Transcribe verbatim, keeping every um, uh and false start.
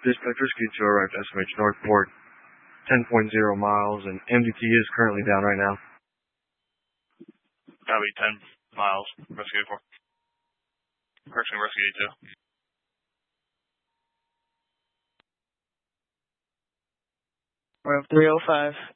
Dispatch Rescue two arrived S M H Northport, ten point zero miles, and M D T is currently down right now. That'll be ten miles, Rescue four. Correction, Rescue two. We're up three oh five.